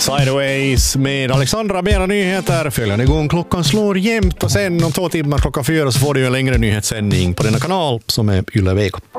Sideways med Alexandra, mera nyheter följande gång klockan slår jämnt och sen om 2 timmar klockan 4 så får du en längre nyhetssändning på denna kanal som är Yle Vega.